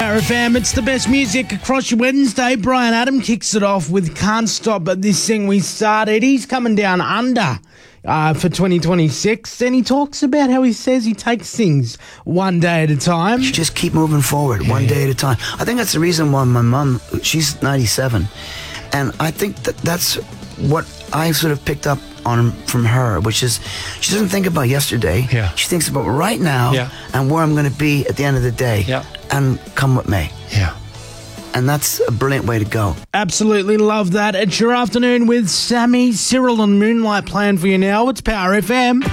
Power FM, it's the best music across your Wednesday. Brian Adam kicks it off with Can't Stop At This Thing We Started. He's coming down under for 2026, and he talks about how he says he takes things one day at a time. You just keep moving forward, one day at a time. I think that's the reason why my mum, she's 97, and I think that's what I sort of picked up on from her, which is she doesn't think about yesterday. Yeah. She thinks about right now and where I'm going to be at the end of the day. Yeah. And come what may. Yeah. And that's a brilliant way to go. Absolutely love that. It's your afternoon with Sammy, Cyril and Moonlight playing for you now. It's Power FM.